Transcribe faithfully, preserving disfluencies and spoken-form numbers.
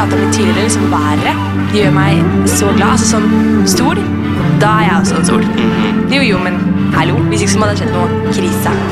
pratet om litt tidligere, liksom været, det gjør meg så glad. Altså sånn stol, da er jeg også en stol. Jo, jo, men hallo, hvis ikke så må det ha skjedd noe krise.